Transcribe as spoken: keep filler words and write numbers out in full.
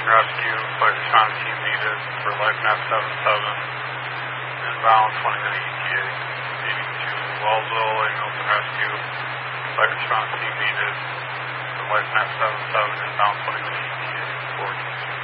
rescue, flight response team needed for LifeNet seven seven, inbound twenty to the E T A. Leading to Wellsville, ambulance and rescue, flight response team needed for LifeNet seven seven, inbound twenty to the E T A. four